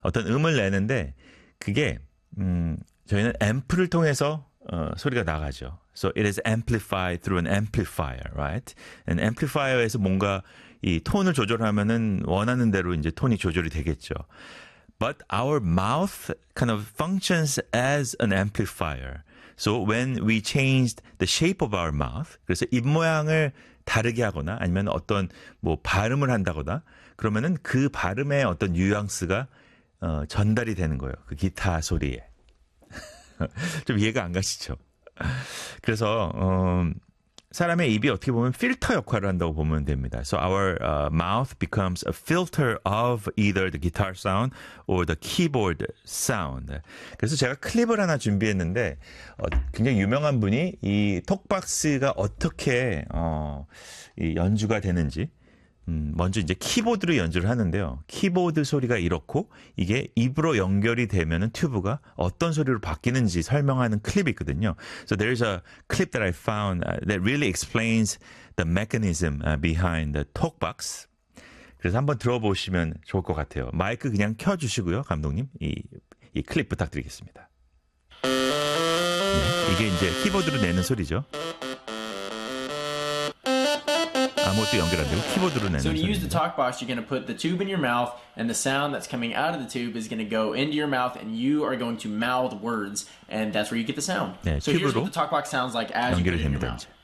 어떤 음을 내는데 그게 저희는 앰프를 통해서 소리가 나가죠. So it is amplified through an amplifier, right? And amplifier에서 뭔가 이 톤을 조절하면은 원하는 대로 이제 톤이 조절이 되겠죠. But our mouth kind of functions as an amplifier. So when we changed the shape of our mouth, 그래서 입 모양을 다르게 하거나 아니면 어떤 뭐 발음을 한다거나 그러면은 그 발음의 어떤 뉘앙스가 전달이 되는 거예요. 그 기타 소리에. 좀 이해가 안 가시죠? 그래서 사람의 입이 어떻게 보면 필터 역할을 한다고 보면 됩니다. So our mouth becomes a filter of either the guitar sound or the keyboard sound. 그래서 제가 클립을 하나 준비했는데 굉장히 유명한 분이 이 톡박스가 어떻게 이 연주가 되는지 먼저 이제 키보드로 연주를 하는데요. 키보드 소리가 이렇고 이게 입으로 연결이 되면은 튜브가 어떤 소리로 바뀌는지 설명하는 클립이 있거든요. So there's a clip that I found that really explains the mechanism behind the talkbox. 그래서 한번 들어보시면 좋을 것 같아요. 마이크 그냥 켜주시고요, 감독님. 이 클립 부탁드리겠습니다. 네, 이게 이제 키보드로 내는 소리죠. 아무것도 연결 안 되고 키보드로 내는 So to use the 소리입니다. talk box, you're going to put the tube in your mouth, and the sound that's coming out of the tube is going to go into your mouth, and you are going to mouth words, and that's where you get the sound. 네, So here's 튜브로 what the talk box sounds like as you put 연결이 it in your 됩니다. mouth. 이제.